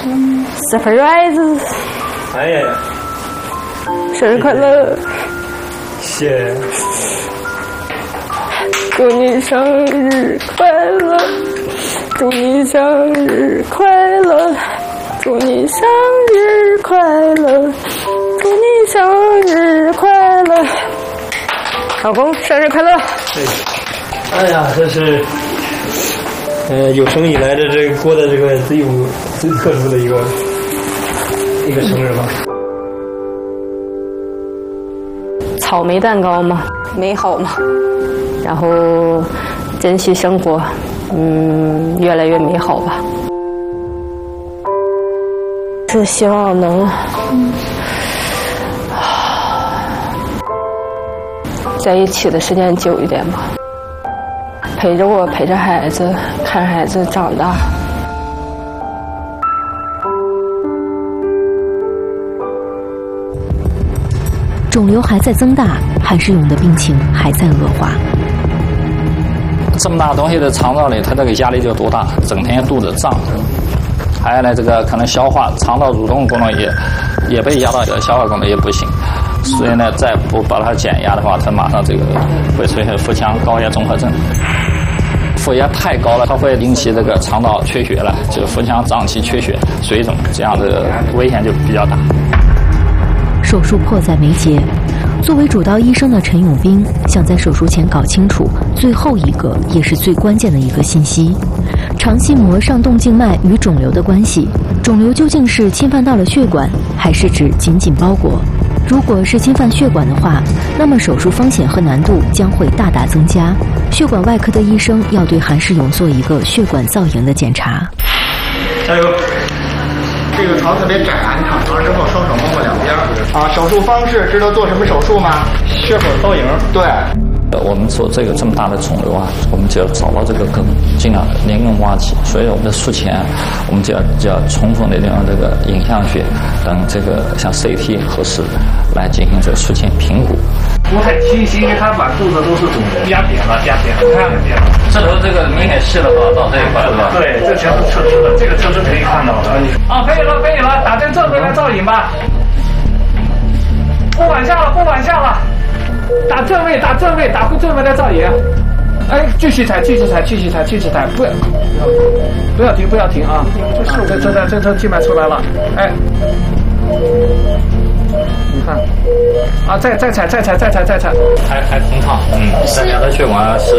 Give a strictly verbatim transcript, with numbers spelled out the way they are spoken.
，surprise！ 哎呀， 生日快乐！ 谢。 祝你生日快乐！祝你生日快乐！祝你生日快乐！祝你生日快乐！老公，生日快乐！ 对。哎呀，这是。呃，有生以来的这个过的这个最有最特殊的一个一个生日吧。 草莓蛋糕嘛，美好嘛，然后珍惜生活，嗯，越来越美好吧。是希望能，嗯，在一起的时间久一点吧。陪着我，陪着孩子，看孩子长大。 肿瘤还在增大，韩世勇的病情还在恶化。 这么大东西的肠道里，它这个压力就多大，整天肚子胀。还有呢，这个可能消化、肠道蠕动功能也也被压到，消化功能也不行。所以呢，再不把它减压的话，它马上这个会出现腹腔高压综合症。腹压太高了，它会引起这个肠道缺血了，这个腹腔胀气、缺血、水肿，这样的危险就比较大。 手术迫在眉睫，作为主刀医生的陈永斌想在手术前搞清楚最后一个也是最关键的一个信息：肠系膜上动静脉与肿瘤的关系。肿瘤究竟是侵犯到了血管，还是指紧紧包裹？如果是侵犯血管的话，那么手术风险和难度将会大大增加。血管外科的医生要对韩世勇做一个血管造影的检查。 加油！ 这个床特别窄，你躺床之后双手摸摸两边。啊，手术方式知道做什么手术吗？ 血管造影。 对。 我们做这个这么大的肿瘤啊，我们就要找到这个根，尽量连根挖起。所以我们的术前，我们就要就要充分的利用这个影像学等这个像 C T 核实来进行这个术前评估。 不太清晰，因为它满肚子都是肿瘤，压扁了，压扁了，看得见了。 这头这个明显细了吧，到这一块是吧？ 对，这全是侧支的，这个侧支可以看到的。啊，可以了，可以了，打针正规来造影吧。不往下了，不往下了。打正位，打正位，打正位来造影。哎，继续踩，继续踩，继续踩，继续踩，不要，不要停，不要停啊！这这这这这静脉出来了，哎，你看，啊，再再踩，再踩，再踩，再踩， 还还通畅，嗯，大家的血管是。